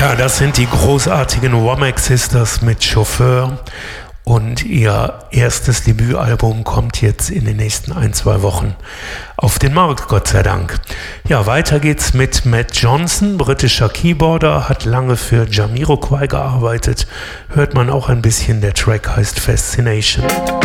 Ja, das sind die großartigen Womack Sisters mit Chauffeur. Und ihr erstes Debütalbum kommt jetzt in den nächsten 1-2 Wochen auf den Markt, Gott sei Dank. Ja, weiter geht's mit Matt Johnson, britischer Keyboarder, hat lange für Jamiroquai gearbeitet. Hört man auch ein bisschen, der Track heißt Fascination.